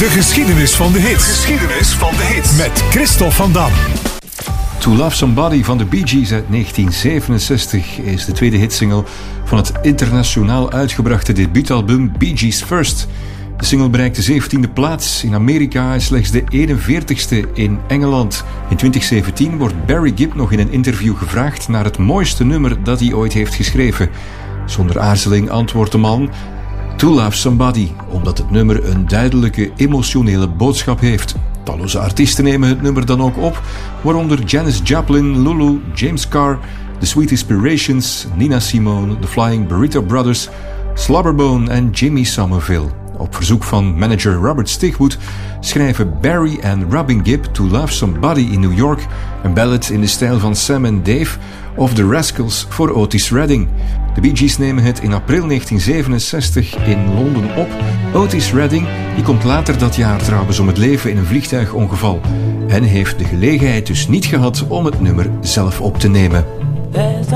De geschiedenis van de hits. Geschiedenis van de hits. Met Christophe van Dam. To Love Somebody van de Bee Gees uit 1967 is de tweede hitsingle van het internationaal uitgebrachte debuutalbum Bee Gees First. De single bereikt de 17e plaats in Amerika en slechts de 41ste in Engeland. In 2017 wordt Barry Gibb nog in een interview gevraagd naar het mooiste nummer dat hij ooit heeft geschreven. Zonder aarzeling antwoordt de man: To Love Somebody, omdat het nummer een duidelijke emotionele boodschap heeft. Talloze artiesten nemen het nummer dan ook op, waaronder Janis Joplin, Lulu, James Carr, The Sweet Inspirations, Nina Simone, The Flying Burrito Brothers, Slobberbone en Jimmy Somerville. Op verzoek van manager Robert Stigwood schrijven Barry en Robin Gibb To Love Somebody in New York, een ballad in de stijl van Sam en Dave of The Rascals voor Otis Redding. De Bee Gees nemen het in april 1967 in Londen op. Otis Redding die komt later dat jaar trouwens om het leven in een vliegtuigongeval en heeft de gelegenheid dus niet gehad om het nummer zelf op te nemen.